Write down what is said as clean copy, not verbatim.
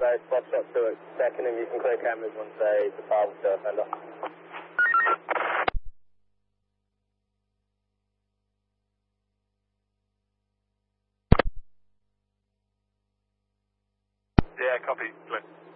Bravo, Foxtrot 2 second, and you can clear cameras once they depart with the offender. Yeah, copy. Clear.